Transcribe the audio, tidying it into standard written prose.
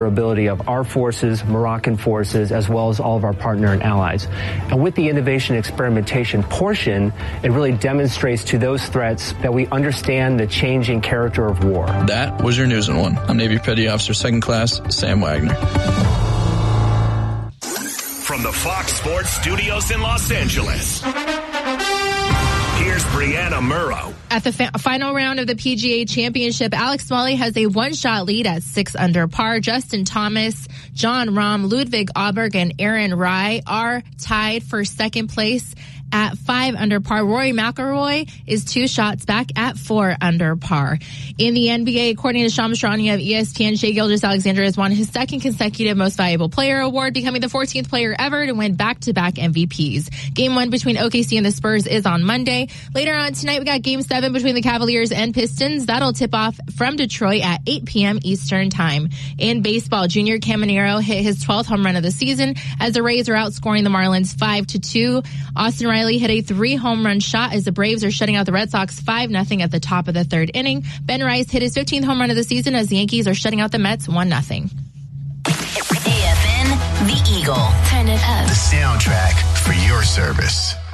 ability of our forces, Moroccan forces, as well as all of our partner and allies. And with the innovation experimentation portion, it really demonstrates to those threats that we understand the changing character of war. That was your News in One. I'm Navy Petty Officer 2nd Class Sam Wagner. From the Fox Sports Studios in Los Angeles, here's Brianna Murrow. At the final round of the PGA Championship, Alex Smalley has a one-shot lead at 6 under par. Justin Thomas, John Rahm, Ludwig Aberg, and Aaron Rai are tied for second place at 5 under par. Rory McIlroy is 2 shots back at 4 under par. In the NBA, according to Shams Charania of ESPN, Shai Gilgeous-Alexander has won his 2nd consecutive Most Valuable Player award, becoming the 14th player ever to win back-to-back MVPs. Game 1 between OKC and the Spurs is on Monday. Later on tonight, we got Game 7 between the Cavaliers and Pistons. That'll tip off from Detroit at 8 p.m. Eastern Time. In baseball, Junior Caminero hit his 12th home run of the season as the Rays are outscoring the Marlins 5-2. Austin Riley hit a 3-home run shot as the Braves are shutting out the Red Sox 5-0 at the top of the 3rd inning. Ben Rice hit his 15th home run of the season as the Yankees are shutting out the Mets 1-0. AFN, The Eagle. Turn it up. The soundtrack for your service.